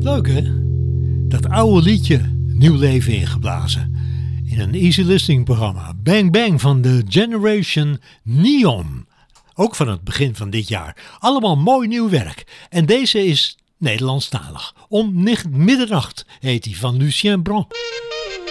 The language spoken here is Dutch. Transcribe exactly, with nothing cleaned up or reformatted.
Leuk hè? Dat oude liedje nieuw leven ingeblazen. In een easy listening programma. Bang Bang van de Generation Neon. Ook van het begin van dit jaar. Allemaal mooi nieuw werk. En deze is Nederlandstalig. Om middernacht heet hij van Lucien Brand.